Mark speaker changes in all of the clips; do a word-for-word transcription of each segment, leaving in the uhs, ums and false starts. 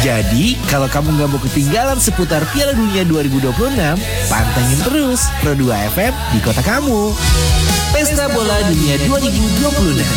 Speaker 1: Jadi, kalau kamu nggak mau ketinggalan seputar Piala Dunia dua ribu dua puluh enam, pantengin terus Pro dua F M di kota kamu. Pesta Bola Dunia dua ribu dua puluh enam.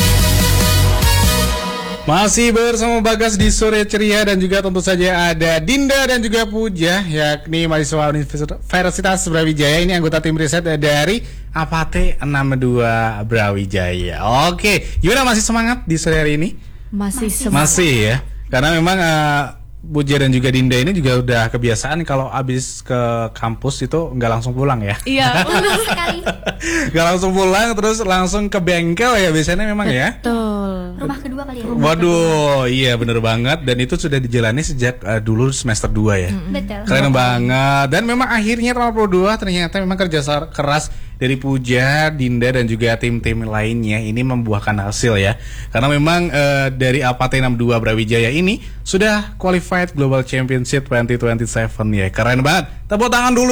Speaker 2: Masih bersama Bagas di Sore Ceria dan juga tentu saja ada Dinda dan juga Puja, yakni mahasiswa Universitas Brawijaya. Ini anggota tim riset dari Apate enam dua Brawijaya. Oke, gimana, masih semangat di sore hari ini?
Speaker 3: Masih semangat.
Speaker 2: Masih ya, karena memang uh, Puja dan juga Dinda ini juga udah kebiasaan kalau abis ke kampus itu nggak langsung pulang ya.
Speaker 3: Iya,
Speaker 4: benar sekali.
Speaker 2: Nggak langsung pulang, terus langsung ke bengkel ya biasanya memang.
Speaker 3: betul.
Speaker 2: Ya.
Speaker 4: Betul. Rumah kedua kali ya.
Speaker 2: Waduh, iya bener banget. Dan itu sudah dijalani sejak uh, dulu semester dua ya.
Speaker 4: Mm-hmm. Betul.
Speaker 2: Keren banget. Dan memang akhirnya Roma Pro dua ternyata memang kerja keras dari Puja, Dinda dan juga tim-tim lainnya ini membuahkan hasil ya. Karena memang uh, dari Apate enam dua Brawijaya ini sudah qualified Global Championship dua ribu dua puluh tujuh ya. Keren banget. Tepuk tangan dulu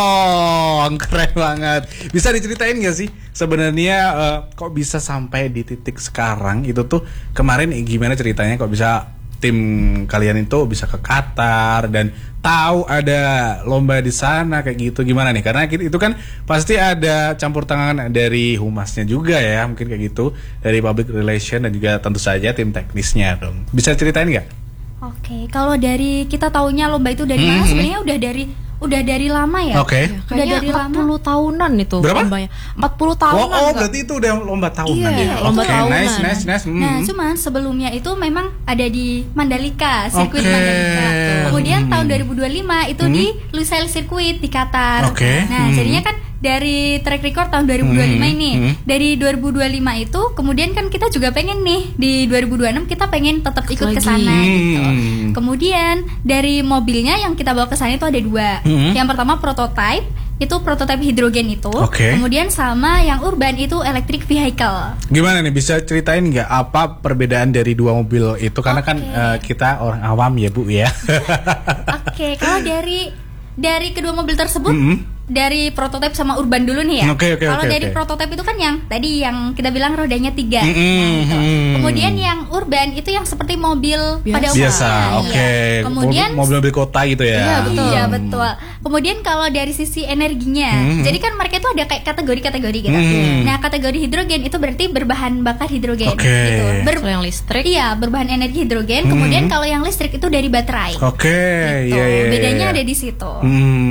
Speaker 2: dong. Keren banget. Bisa diceritain gak sih sebenarnya uh, kok bisa sampai di titik sekarang itu tuh kemarin gimana ceritanya kok bisa tim kalian itu bisa ke Qatar dan tahu ada lomba di sana kayak gitu, gimana nih? Karena itu kan pasti ada campur tangan dari humasnya juga ya, mungkin kayak gitu, dari public relation dan juga tentu saja tim teknisnya dong. Bisa ceritain nggak?
Speaker 4: Oke, kalau dari kita taunya lomba itu dari mana?
Speaker 2: Mm-hmm.
Speaker 4: Sebenarnya udah dari udah dari lama ya.
Speaker 2: Oke. Okay.
Speaker 3: Ya,
Speaker 4: Udah dari
Speaker 3: empat puluh
Speaker 4: lama.
Speaker 3: tahunan itu.
Speaker 2: Berapa?
Speaker 3: Lombanya. empat puluh tahunan.
Speaker 2: Oh, oh berarti itu udah lomba tahunan
Speaker 3: Iya,
Speaker 2: ya.
Speaker 3: lomba
Speaker 2: Okay,
Speaker 3: tahunan.
Speaker 2: nice, nice, nice. Mm.
Speaker 4: Nah, cuman sebelumnya itu memang ada di Mandalika, sirkuit
Speaker 2: Oke.
Speaker 4: Mandalika. Kemudian
Speaker 2: Hmm.
Speaker 4: tahun dua ribu dua puluh lima itu
Speaker 2: Hmm.
Speaker 4: di Lusail Circuit di Qatar.
Speaker 2: Oke.
Speaker 4: Nah,
Speaker 2: Hmm.
Speaker 4: jadinya kan dari track record tahun dua ribu dua puluh lima
Speaker 2: Hmm.
Speaker 4: ini,
Speaker 2: Hmm.
Speaker 4: dari dua ribu dua puluh lima itu kemudian kan kita juga pengen nih di dua ribu dua puluh enam kita pengen tetap ikut ke sana
Speaker 2: Lagi.
Speaker 4: gitu.
Speaker 2: Hmm.
Speaker 4: Kemudian dari mobilnya yang kita bawa ke sana itu ada dua.
Speaker 2: Hmm.
Speaker 4: Yang pertama prototype, itu prototipe hidrogen itu.
Speaker 2: Oke.
Speaker 4: Kemudian sama yang urban itu electric vehicle.
Speaker 2: Gimana nih, bisa ceritain nggak apa perbedaan dari dua mobil itu? Karena kan
Speaker 4: Oke.
Speaker 2: uh, kita orang awam ya Bu ya.
Speaker 4: Oke, kalau dari dari kedua mobil tersebut,
Speaker 2: Mm-hmm.
Speaker 4: dari prototipe sama urban dulu nih ya.
Speaker 2: Oke, oke,
Speaker 4: Kalau
Speaker 2: oke,
Speaker 4: dari
Speaker 2: oke.
Speaker 4: prototipe itu kan yang tadi yang kita bilang rodanya tiga.
Speaker 2: Mm-mm,
Speaker 4: Nah, itu.
Speaker 2: mm-mm.
Speaker 4: Kemudian yang urban itu yang seperti mobil
Speaker 3: Biasa.
Speaker 4: pada
Speaker 2: Biasa,
Speaker 4: umumnya.
Speaker 2: oke.
Speaker 4: Iya. Kemudian
Speaker 2: mobil-mobil kota gitu ya.
Speaker 4: Iya betul. Iya
Speaker 2: Hmm.
Speaker 4: betul. Kemudian kalau dari sisi energinya,
Speaker 2: Hmm.
Speaker 4: jadi kan mereka itu ada kayak kategori-kategori gitu.
Speaker 2: Hmm.
Speaker 4: Nah kategori hidrogen itu berarti berbahan bakar hidrogen.
Speaker 2: Oke.
Speaker 4: Gitu. Ber-
Speaker 3: Kalau yang listrik.
Speaker 4: Iya berbahan energi hidrogen.
Speaker 2: Hmm.
Speaker 4: Kemudian kalau yang listrik itu dari baterai.
Speaker 2: Oke,
Speaker 4: Gitu.
Speaker 2: iya, iya, iya.
Speaker 4: Bedanya ada di situ.
Speaker 2: Hmm.